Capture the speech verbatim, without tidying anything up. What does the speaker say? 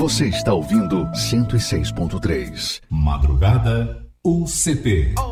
Você está ouvindo cento e seis ponto três. Madrugada U C P.